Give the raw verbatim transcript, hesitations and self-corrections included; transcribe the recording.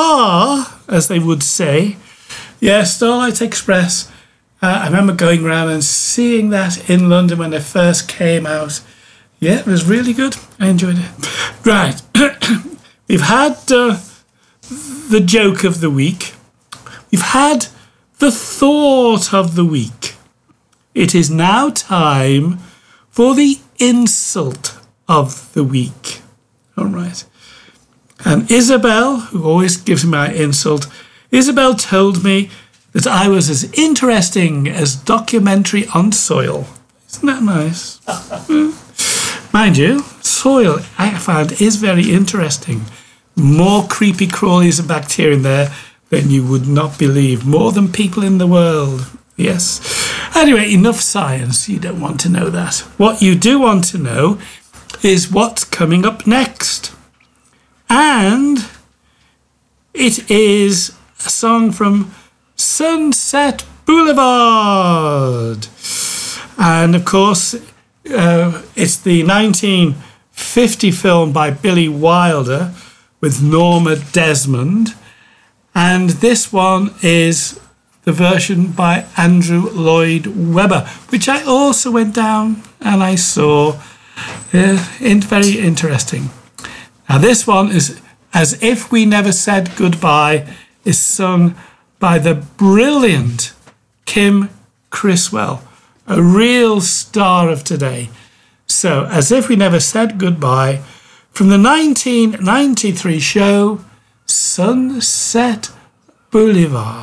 are, as they would say. Yeah, Starlight Express. Uh, I remember going around and seeing that in London when they first came out. Yeah, it was really good. I enjoyed it. Right. We've had uh, the joke of the week. We've had the thought of the week. It is now time for the insult of the week. All right. And Isabel, who always gives me my insult, Isabel told me that I was as interesting as documentary on soil. Isn't that nice? Mind you, soil, I found, is very interesting. More creepy crawlies and bacteria in there than you would not believe. More than people in the world. Yes. Anyway, enough science. You don't want to know that. What you do want to know is what's coming up next. And it is a song from Sunset Boulevard. And of course, uh, it's the nineteen fifty film by Billy Wilder with Norma Desmond. And this one is the version by Andrew Lloyd Webber, which I also went down and I saw. Uh, in, very interesting. Now this one is As If We Never Said Goodbye, is sung by the brilliant Kim Criswell, a real star of today. So, As If We Never Said Goodbye, from the nineteen ninety-three show Sunset Boulevard.